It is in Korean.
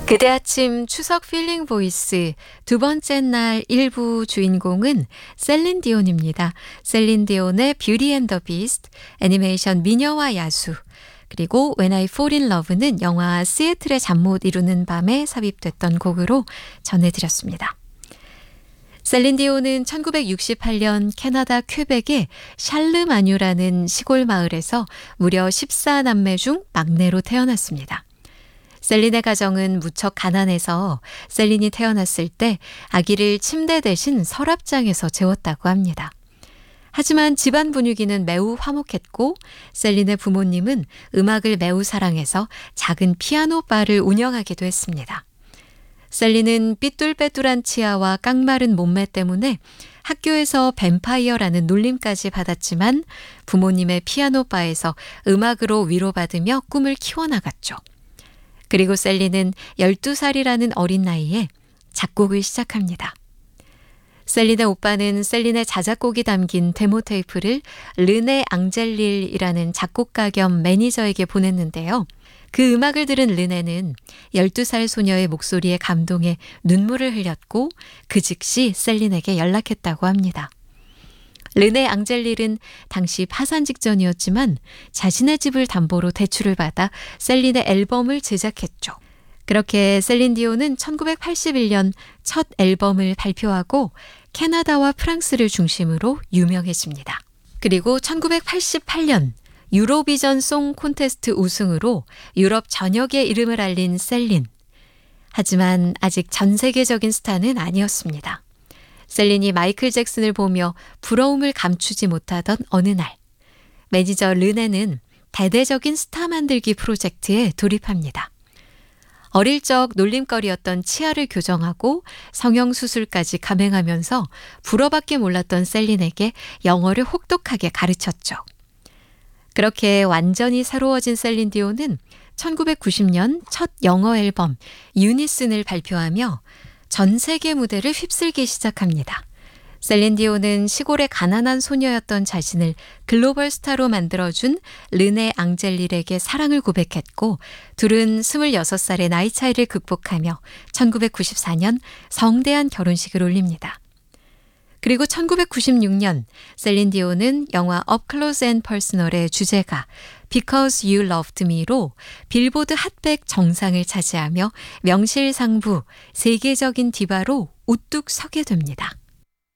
그대 아침 추석 필링 보이스 두 번째 날 1부 주인공은 셀린 디온입니다. 셀린 디온의 뷰티 앤 더 비스트, 애니메이션 미녀와 야수, 그리고 When I Fall in Love는 영화 시애틀의 잠 못 이루는 밤에 삽입됐던 곡으로 전해드렸습니다. 셀린 디온은 1968년 캐나다 퀘벡의 샬르마뉴라는 시골 마을에서 무려 14남매 중 막내로 태어났습니다. 셀린의 가정은 무척 가난해서 셀린이 태어났을 때 아기를 침대 대신 서랍장에서 재웠다고 합니다. 하지만 집안 분위기는 매우 화목했고 셀린의 부모님은 음악을 매우 사랑해서 작은 피아노 바를 운영하기도 했습니다. 셀린은 삐뚤빼뚤한 치아와 깡마른 몸매 때문에 학교에서 뱀파이어라는 놀림까지 받았지만 부모님의 피아노 바에서 음악으로 위로받으며 꿈을 키워나갔죠. 그리고 셀린은 12살이라는 어린 나이에 작곡을 시작합니다. 셀린의 오빠는 셀린의 자작곡이 담긴 데모 테이프를 르네 앙젤릴이라는 작곡가 겸 매니저에게 보냈는데요. 그 음악을 들은 르네는 12살 소녀의 목소리에 감동해 눈물을 흘렸고 그 즉시 셀린에게 연락했다고 합니다. 르네 앙젤릴은 당시 파산 직전이었지만 자신의 집을 담보로 대출을 받아 셀린의 앨범을 제작했죠. 그렇게 셀린 디온은 1981년 첫 앨범을 발표하고 캐나다와 프랑스를 중심으로 유명해집니다. 그리고 1988년 유로비전 송 콘테스트 우승으로 유럽 전역에 이름을 알린 셀린. 하지만 아직 전 세계적인 스타는 아니었습니다. 셀린이 마이클 잭슨을 보며 부러움을 감추지 못하던 어느 날, 매니저 르네는 대대적인 스타 만들기 프로젝트에 돌입합니다. 어릴 적 놀림거리였던 치아를 교정하고 성형수술까지 감행하면서 불어밖에 몰랐던 셀린에게 영어를 혹독하게 가르쳤죠. 그렇게 완전히 새로워진 셀린 디온은 1990년 첫 영어 앨범 유니슨을 발표하며 전 세계 무대를 휩쓸기 시작합니다. 셀린 디온은 시골의 가난한 소녀였던 자신을 글로벌 스타로 만들어준 르네 앙젤릴에게 사랑을 고백했고 둘은 26살의 나이 차이를 극복하며 1994년 성대한 결혼식을 올립니다. 그리고 1996년 셀린 디온은 영화 Up Close and Personal의 주제가 Because You Loved Me로 빌보드 핫100 정상을 차지하며 명실상부 세계적인 디바로 우뚝 서게 됩니다.